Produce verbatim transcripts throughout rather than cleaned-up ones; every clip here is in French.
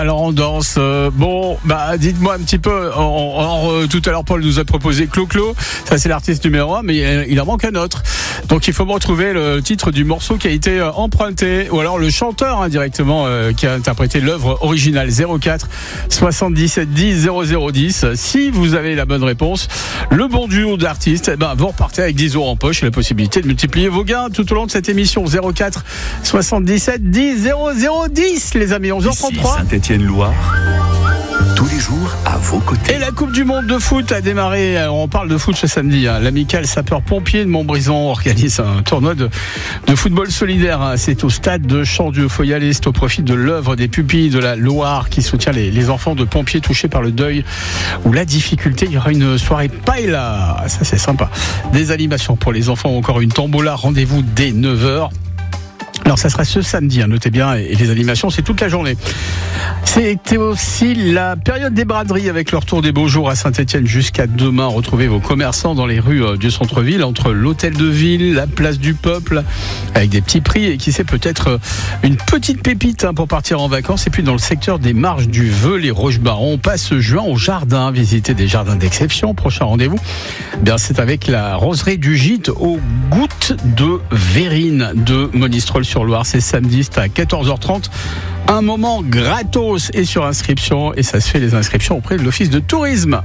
Alors on danse. Euh, bon, bah dites-moi un petit peu. On, on, euh, tout à l'heure, Paul nous a proposé Clo-Clo. Ça, c'est l'artiste numéro un, mais il, il en manque un autre. Donc il faut me retrouver le titre du morceau qui a été euh, emprunté, ou alors le chanteur hein, directement euh, qui a interprété l'œuvre originale. zéro quatre soixante-dix-sept dix zéro zéro dix. Si vous avez la bonne réponse, le bon duo d'artistes, eh ben vous repartez avec dix euros en poche et la possibilité de multiplier vos gains tout au long de cette émission. zéro quatre soixante-dix-sept dix zéro zéro dix, les amis. onze heures trente-trois. Saint-Étienne-Loire, tous les jours à vos côtés. Et la Coupe du Monde de foot a démarré. Alors on parle de foot ce samedi. Hein. L'amicale sapeurs-pompiers de Montbrison organise un tournoi de, de football solidaire. Hein. C'est au stade de Chandieu. Faut y aller. C'est au profit de l'œuvre des pupilles de la Loire qui soutient les, les enfants de pompiers touchés par le deuil ou la difficulté. Il y aura une soirée paella. Ça c'est sympa. Des animations pour les enfants. Encore une tombola. Rendez-vous dès neuf heures. Alors ça sera ce samedi, hein, notez bien, et les animations c'est toute la journée. C'était aussi la période des braderies avec le retour des beaux jours à Saint-Étienne jusqu'à demain. Retrouvez vos commerçants dans les rues du centre-ville, entre l'hôtel de ville, la place du peuple, avec des petits prix et qui sait peut-être une petite pépite hein, pour partir en vacances. Et puis dans le secteur des marges du Veu, les Roches-Baron, on passe juin au jardin, visiter des jardins d'exception. Prochain rendez-vous, eh bien c'est avec la roserie du Gîte aux Gouttes de Verrine de Monistrol-sur-Loire. C'est samedi, c'est à quatorze heures trente. Un moment gratos et sur inscription. Et ça se fait les inscriptions auprès de l'Office de tourisme.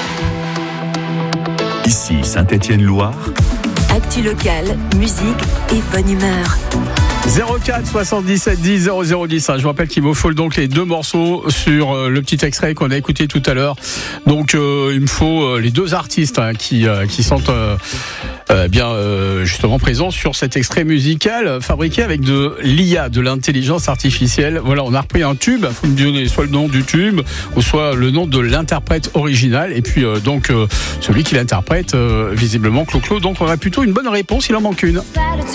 Ici Saint-Étienne-Loire. Actu locale, musique et bonne humeur. zéro quatre soixante-dix-sept dix zéro zéro dix. Je vous rappelle qu'il me faut donc les deux morceaux sur le petit extrait qu'on a écouté tout à l'heure. Donc euh, il me faut euh, les deux artistes hein, qui euh, qui sont euh, euh, bien euh, justement présents sur cet extrait musical fabriqué avec de l'I A, de l'intelligence artificielle. Voilà, on a repris un tube. Il faut me donner soit le nom du tube ou soit le nom de l'interprète original. Et puis euh, donc euh, celui qui l'interprète euh, visiblement Clo-Clo. Donc on a plutôt une bonne réponse. Il en manque une.